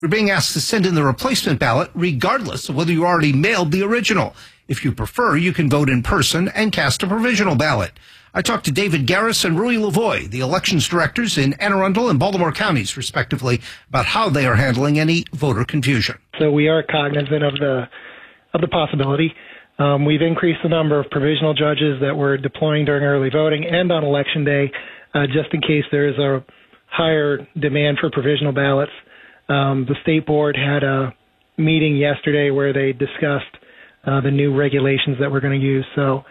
You're being asked to send in the replacement ballot regardless of whether you already mailed the original. If you prefer, you can vote in person and cast a provisional ballot. I talked to David Garris and Rui Lavoie, the elections directors in Anne Arundel and Baltimore counties, respectively, about how they are handling any voter confusion. So we are cognizant of the possibility. We've increased the number of provisional judges that we're deploying during early voting and on Election Day, just in case there is a higher demand for provisional ballots. The state board had a meeting yesterday where they discussed the new regulations that we're going to use. So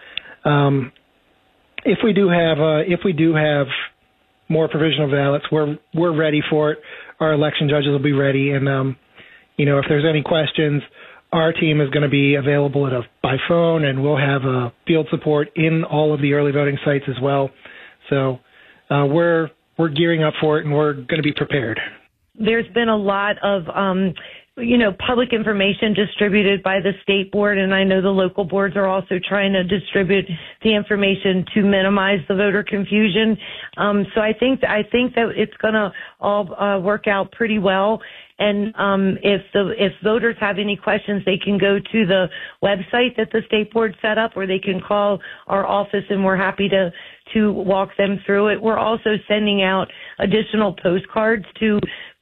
if we do have more provisional ballots, we're ready for it. Our election judges will be ready, and if there's any questions, our team is going to be available by phone, and we'll have field support in all of the early voting sites as well. So we're gearing up for it, and we're going to be prepared. There's been a lot of public information distributed by the state board, and I know the local boards are also trying to distribute the information to minimize the voter confusion. So I think that it's going to all work out pretty well. And if voters have any questions, they can go to the website that the state board set up, or they can call our office, and we're happy to walk them through it. We're also sending out additional postcards to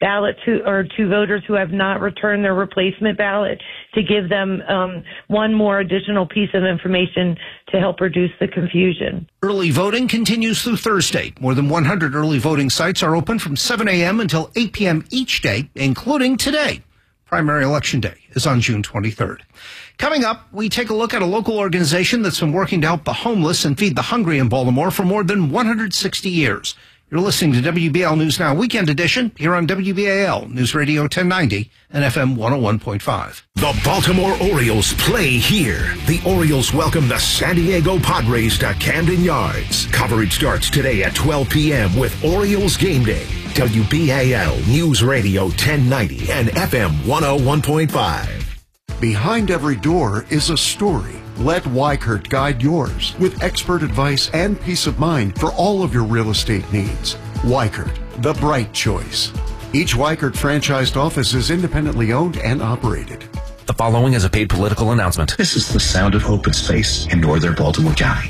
voters who have not returned their replacement ballot, to give them one more additional piece of information to help reduce the confusion. Early voting continues through Thursday. More than 100 early voting sites are open from 7 a.m. until 8 p.m. each day, including today. Primary election day is on June 23rd. Coming up, we take a look at a local organization that's been working to help the homeless and feed the hungry in Baltimore for more than 160 years. You're listening to WBAL News Now Weekend Edition here on WBAL News Radio 1090 and FM 101.5. The Baltimore Orioles play here. The Orioles welcome the San Diego Padres to Camden Yards. Coverage starts today at 12 p.m. with Orioles Game Day. WBAL News Radio 1090 and FM 101.5. Behind every door is a story. Let Weichert guide yours with expert advice and peace of mind for all of your real estate needs. Weichert, the bright choice. Each Weichert franchised office is independently owned and operated. The following is a paid political announcement. This is the sound of open space in northern Baltimore County.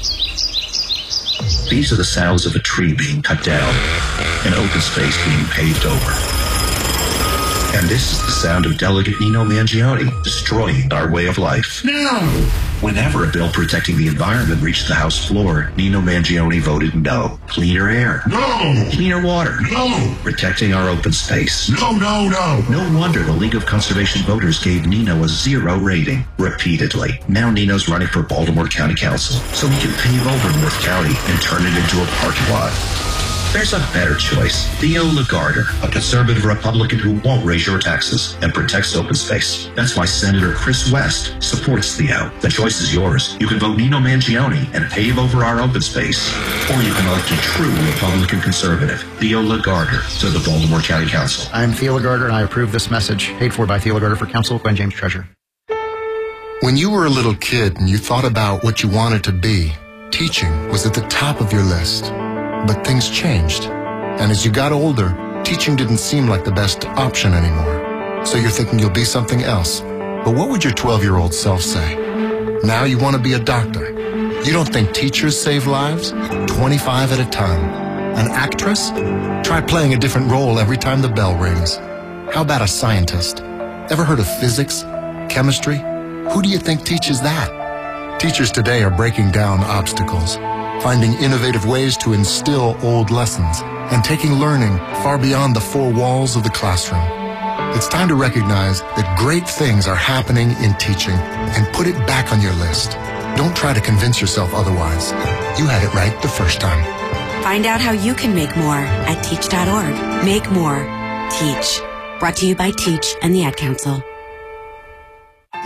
These are the sounds of a tree being cut down, an open space being paved over. And this is the sound of Delegate Nino Mangione destroying our way of life. No! Whenever a bill protecting the environment reached the House floor, Nino Mangione voted no. Cleaner air. No! Cleaner water. No! Protecting our open space. No, no, no! No wonder the League of Conservation Voters gave Nino a 0 rating repeatedly. Now Nino's running for Baltimore County Council, so he can pave over North County and turn it into a parking lot. There's a better choice. Theo Lagarder, a conservative Republican who won't raise your taxes and protects open space. That's why Senator Chris West supports Theo. The choice is yours. You can vote Nino Mangione and pave over our open space. Or you can elect a true Republican conservative, Theo Lagarder, to the Baltimore County Council. I'm Theo Lagarder, and I approve this message. Paid for by Theo Lagarder for Council, Gwen James Treasurer. When you were a little kid and you thought about what you wanted to be, teaching was at the top of your list. But things changed, and as you got older, teaching didn't seem like the best option anymore. So you're thinking you'll be something else. But what would your 12-year-old self say? Now you want to be a doctor. You don't think teachers save lives? 25 at a time. An actress? Try playing a different role every time the bell rings. How about a scientist? Ever heard of physics? Chemistry? Who do you think teaches that? Teachers today are breaking down obstacles, finding innovative ways to instill old lessons, and taking learning far beyond the four walls of the classroom. It's time to recognize that great things are happening in teaching and put it back on your list. Don't try to convince yourself otherwise. You had it right the first time. Find out how you can make more at teach.org. Make more. Teach. Brought to you by Teach and the Ad Council.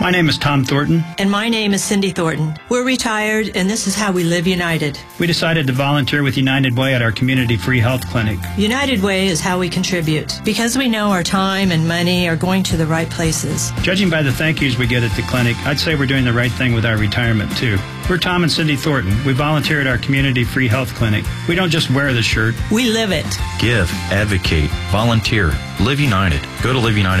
My name is Tom Thornton. And my name is Cindy Thornton. We're retired, and this is how we live United. We decided to volunteer with United Way at our community free health clinic. United Way is how we contribute, because we know our time and money are going to the right places. Judging by the thank yous we get at the clinic, I'd say we're doing the right thing with our retirement, too. We're Tom and Cindy Thornton. We volunteer at our community free health clinic. We don't just wear the shirt. We live it. Give, advocate, volunteer, live united. Go to liveunited.com.